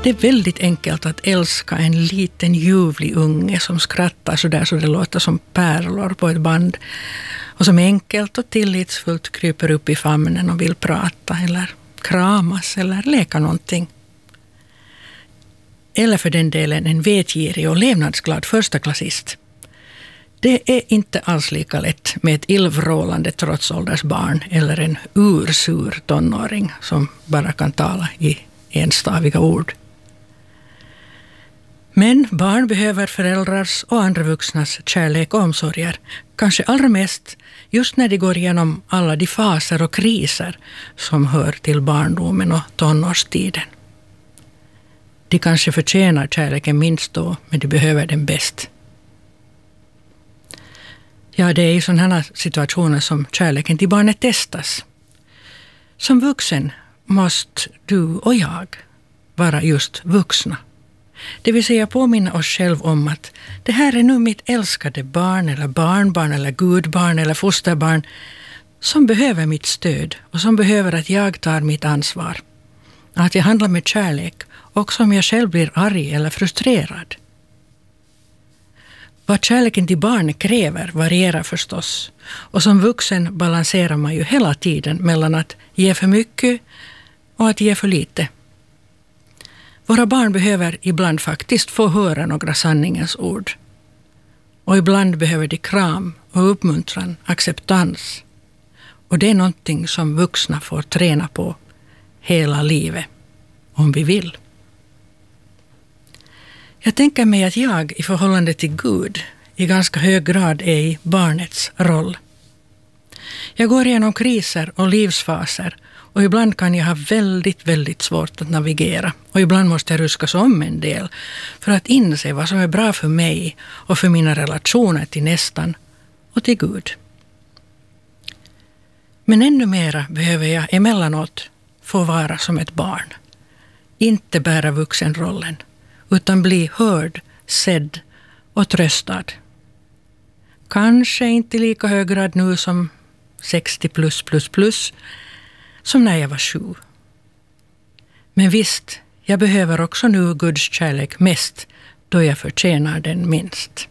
Det är väldigt enkelt att älska en liten ljuvlig unge som skrattar så där så det låter som pärlor på ett band och som enkelt och tillitsfullt kryper upp i famnen och vill prata eller kramas eller leka någonting. Eller för den delen en vetgirig och levnadsglad förstaklassist. Det är inte alls lika lätt med ett illvrålande trotsåldersbarn eller en ursur tonåring som bara kan tala i enstaviga ord. Men barn behöver föräldrars och andra vuxnas kärlek och omsorger, kanske allra mest just när de går igenom alla de faser och kriser som hör till barndomen och tonårstiden. De kanske förtjänar kärleken minst då, men de behöver den bäst. Ja, det är i sådana här situationer som kärleken till barnet testas. Som vuxen måste du och jag vara just vuxna. Det vill säga påminna oss själv om att det här är nu mitt älskade barn eller barnbarn eller gudbarn eller fosterbarn som behöver mitt stöd och som behöver att jag tar mitt ansvar. Att jag handlar med kärlek också om jag själv blir arg eller frustrerad. Vad kärleken till barn kräver varierar förstås. Och som vuxen balanserar man ju hela tiden mellan att ge för mycket och att ge för lite. Våra barn behöver ibland faktiskt få höra några sanningens ord. Och ibland behöver de kram och uppmuntran, acceptans. Och det är någonting som vuxna får träna på hela livet, om vi vill. Jag tänker mig att jag i förhållande till Gud i ganska hög grad är i barnets roll. Jag går igenom kriser och livsfaser och ibland kan jag ha väldigt svårt att navigera. Och ibland måste jag ruskas om en del för att inse vad som är bra för mig och för mina relationer till nästan och till Gud. Men ännu mera behöver jag emellanåt få vara som ett barn. Inte bära vuxenrollen, utan bli hörd, sedd och tröstad. Kanske inte i lika hög grad nu som 60+++, som när jag var 7. Men visst, jag behöver också nu Guds kärlek mest då jag förtjänar den minst.